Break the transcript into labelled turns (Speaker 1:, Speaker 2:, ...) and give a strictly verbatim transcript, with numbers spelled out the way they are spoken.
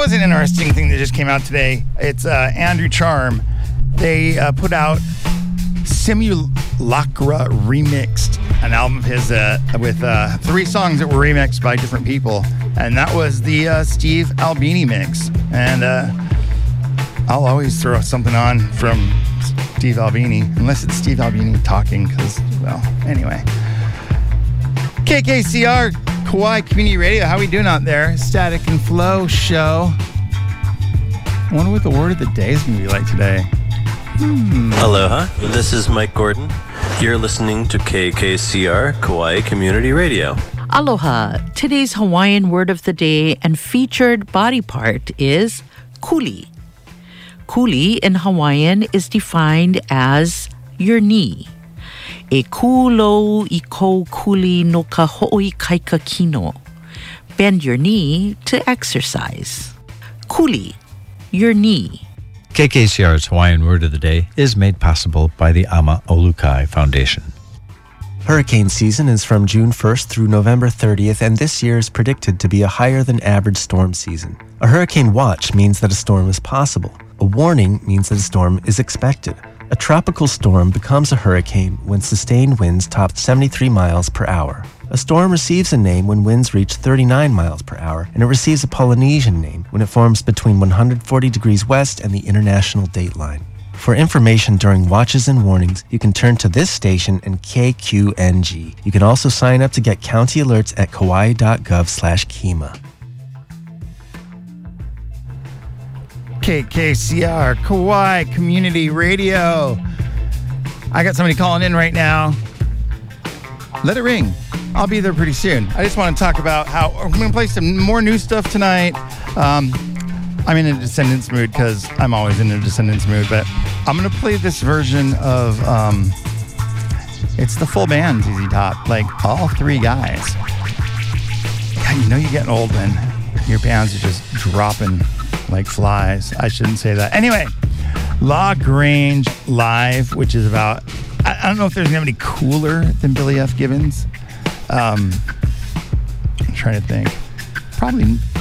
Speaker 1: was an interesting thing that just came out today. It's uh, Andrew Charm. They uh, put out Simulacra Remixed, an album of his uh, with uh, three songs that were remixed by different people. And that was the uh, Steve Albini mix. And uh, I'll always throw something on from Steve Albini, unless it's Steve Albini talking, because, well, anyway. K K C R, Kauai Community Radio. How we doing out there? Static and Flow show. I wonder what the word of the day is going to be like today. Hmm.
Speaker 2: Aloha, this is Mike Gordon. You're listening to K K C R, Kauai Community Radio.
Speaker 3: Aloha. Today's Hawaiian word of the day and featured body part is kuli. Kuli in Hawaiian is defined as your knee. E kulo I kou kuli no ka ho'oi kaika kino. Bend your knee to exercise. Kuli, your knee.
Speaker 4: K K C R's Hawaiian word of the day is made possible by the Ama Olukai Foundation.
Speaker 5: Hurricane season is from June first through November thirtieth, and this year is predicted to be a higher than average storm season. A hurricane watch means that a storm is possible. A warning means that a storm is expected. A tropical storm becomes a hurricane when sustained winds top seventy-three miles per hour. A storm receives a name when winds reach thirty-nine miles per hour, and it receives a Polynesian name when it forms between one hundred forty degrees west and the international date line. For information during watches and warnings, you can turn to this station and K Q N G. You can also sign up to get county alerts at kauai.gov slash Kima.
Speaker 1: K K C R, Kauai Community Radio. I got somebody calling in right now. Let it ring. I'll be there pretty soon. I just want to talk about how I'm going to play some more new stuff tonight. Um, I'm in a Descendants mood because I'm always in a Descendants mood, but I'm going to play this version of, um, it's the full band, Z Z Top, like all three guys. God, you know you're getting old when your bands are just dropping like flies. I shouldn't say that. Anyway, La Grange Live, which is about, I, I don't know if there's anybody cooler than Billy F. Gibbons. Um, I'm trying to think. Probably